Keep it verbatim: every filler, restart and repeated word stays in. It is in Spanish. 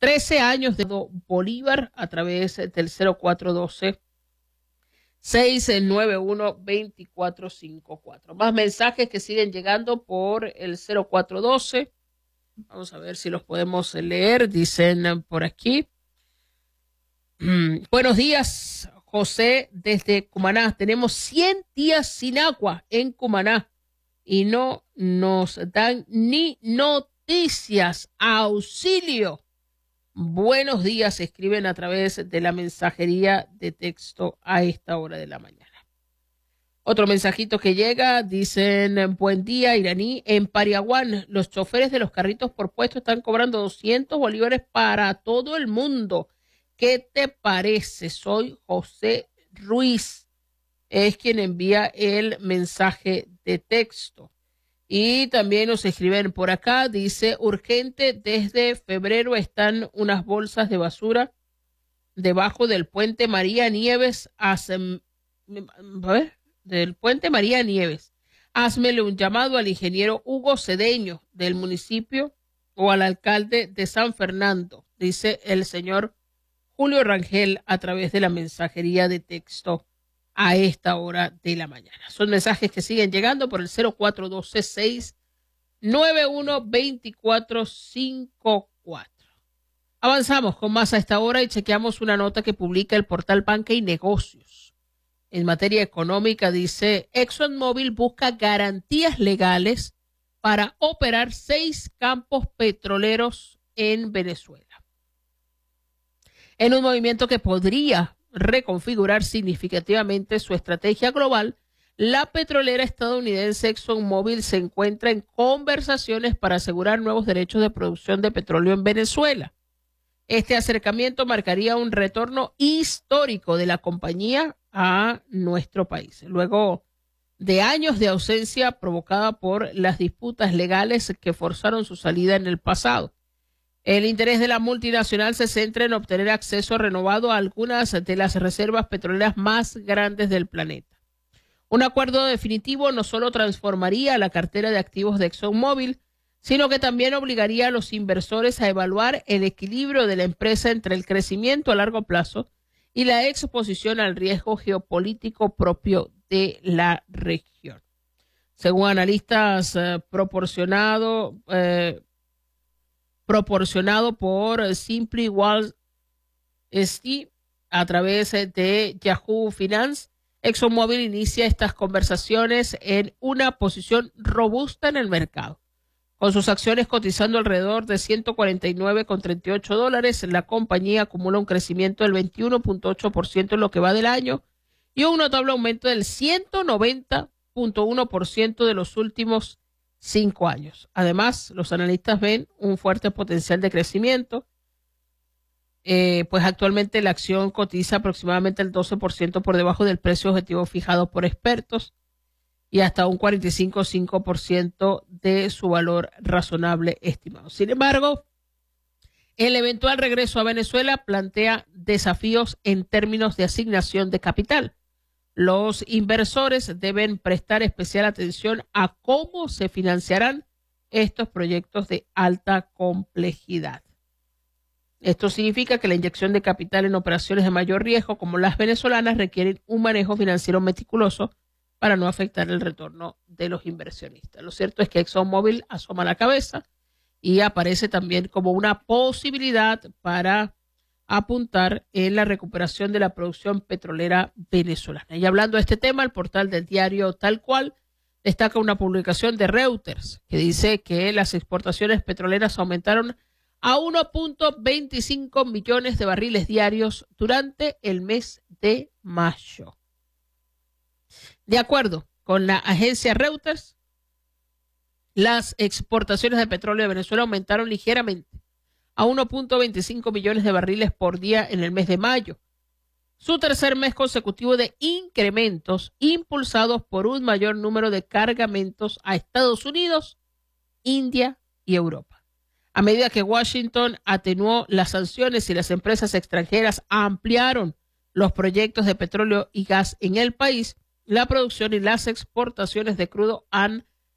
trece años de Bolívar a través del cero cuatro uno dos, seis nueve uno, dos cuatro cinco cuatro. Más mensajes que siguen llegando por el cero cuatro uno dos. Vamos a ver si los podemos leer. Dicen por aquí. Buenos días, José, desde Cumaná. Tenemos cien días sin agua en Cumaná y no nos dan ni noticias. Auxilio. Buenos días, escriben a través de la mensajería de texto a esta hora de la mañana. Otro mensajito que llega, dicen, buen día, Iraní. En Pariaguán, los choferes de los carritos por puesto están cobrando doscientos bolívares para todo el mundo. ¿Qué te parece? Soy José Ruiz. Es quien envía el mensaje de texto. Y también nos escriben por acá, dice, urgente, desde febrero están unas bolsas de basura debajo del puente María Nieves. Hace, a ver, del puente María Nieves. Házmele un llamado al ingeniero Hugo Cedeño del municipio o al alcalde de San Fernando, dice el señor Julio Rangel a través de la mensajería de texto a esta hora de la mañana. Son mensajes que siguen llegando por el cero cuatro uno dos, seis nueve uno, dos cuatro cinco cuatro. Avanzamos con más a esta hora y chequeamos una nota que publica el portal Banca y Negocios. En materia económica dice, ExxonMobil busca garantías legales para operar seis campos petroleros en Venezuela. En un movimiento que podría reconfigurar significativamente su estrategia global, la petrolera estadounidense ExxonMobil se encuentra en conversaciones para asegurar nuevos derechos de producción de petróleo en Venezuela. Este acercamiento marcaría un retorno histórico de la compañía a nuestro país, luego de años de ausencia provocada por las disputas legales que forzaron su salida en el pasado. El interés de la multinacional se centra en obtener acceso renovado a algunas de las reservas petroleras más grandes del planeta. Un acuerdo definitivo no solo transformaría la cartera de activos de ExxonMobil, sino que también obligaría a los inversores a evaluar el equilibrio de la empresa entre el crecimiento a largo plazo y la exposición al riesgo geopolítico propio de la región. Según analistas eh, proporcionado, eh, proporcionado por Simply Wall Street a través de Yahoo Finance, ExxonMobil inicia estas conversaciones en una posición robusta en el mercado. Con sus acciones cotizando alrededor de ciento cuarenta y nueve con treinta y ocho dólares, la compañía acumula un crecimiento del veintiuno punto ocho por ciento en lo que va del año y un notable aumento del ciento noventa punto uno por ciento de los últimos cinco años. Además, los analistas ven un fuerte potencial de crecimiento, eh, pues actualmente la acción cotiza aproximadamente el doce por ciento por debajo del precio objetivo fijado por expertos y hasta un cuarenta y cinco punto cinco por ciento de su valor razonable estimado. Sin embargo, el eventual regreso a Venezuela plantea desafíos en términos de asignación de capital. Los inversores deben prestar especial atención a cómo se financiarán estos proyectos de alta complejidad. Esto significa que la inyección de capital en operaciones de mayor riesgo como las venezolanas requieren un manejo financiero meticuloso para no afectar el retorno de los inversionistas. Lo cierto es que ExxonMobil asoma la cabeza y aparece también como una posibilidad para apuntar en la recuperación de la producción petrolera venezolana. Y hablando de este tema, el portal del diario Tal Cual destaca una publicación de Reuters que dice que las exportaciones petroleras aumentaron a uno punto veinticinco millones de barriles diarios durante el mes de mayo. De acuerdo con la agencia Reuters, las exportaciones de petróleo de Venezuela aumentaron ligeramente a uno punto veinticinco millones de barriles por día en el mes de mayo, su tercer mes consecutivo de incrementos impulsados por un mayor número de cargamentos a Estados Unidos, India y Europa. A medida que Washington atenuó las sanciones y las empresas extranjeras ampliaron los proyectos de petróleo y gas en el país, la producción y las exportaciones de crudo han